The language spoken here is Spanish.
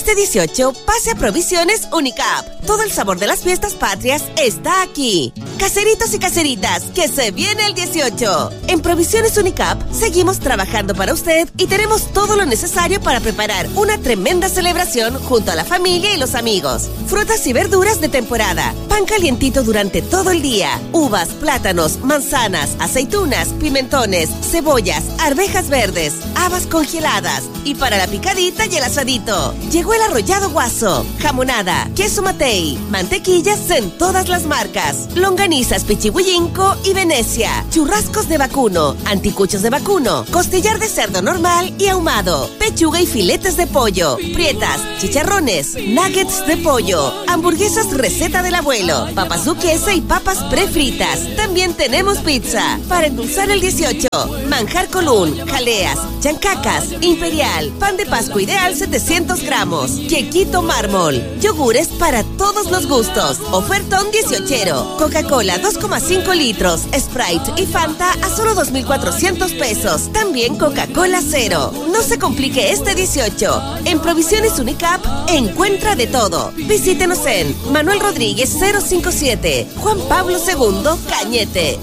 Este 18, pase a Provisiones Unicap. Todo el sabor de las fiestas patrias está aquí. Caseritos y caseritas, que se viene el 18. En Provisiones Unicap seguimos trabajando para usted y tenemos todo lo necesario para preparar una tremenda celebración junto a la familia y los amigos. Frutas y verduras de temporada, pan calientito durante todo el día, uvas, plátanos, manzanas, aceitunas, pimentones, cebollas, arvejas verdes, habas congeladas y para la picadita y el asadito. Llegó el arrollado guaso, jamonada, queso matei, mantequillas en todas las marcas, longanizas pichihuillinco y Venecia, churrascos de vacuno, anticuchos de vacuno, costillar de cerdo normal y ahumado, pechuga y filetes de pollo, prietas, chicharrones, nuggets de pollo, hamburguesas receta del abuelo, papas duquesa y papas prefritas. También tenemos pizza. Para endulzar el 18, manjar colún, jaleas, chancacas, imperial, pan de Pascua ideal 700 gramos, quequito mármol, yogures para todos los gustos, ofertón 18, Coca-Cola 2,5 litros, Sprite y Fanta a solo 2,400 pesos, también Coca-Cola cero. No se complique este 18, en Provisiones Unicap encuentra de todo. Visítenos en Manuel Rodríguez 057, Juan Pablo II, Cañete.